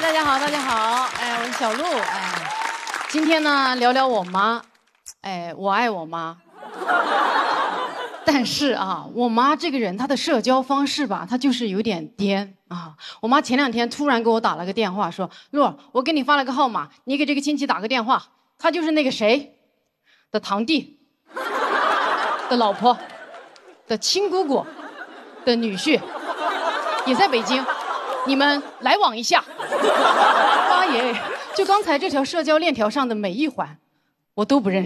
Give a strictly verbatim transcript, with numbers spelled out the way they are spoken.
大家好，大家好，哎，我是小鹿，哎，今天呢聊聊我妈，哎，我爱我妈，但是啊，我妈这个人她的社交方式吧，她就是有点颠啊。我妈前两天突然给我打了个电话，说鹿，我给你发了个号码，你给这个亲戚打个电话，他就是那个谁的堂弟的老婆的亲姑姑的女婿，也在北京。你们来往一下。妈耶！就刚才这条社交链条上的每一环，我都不认识。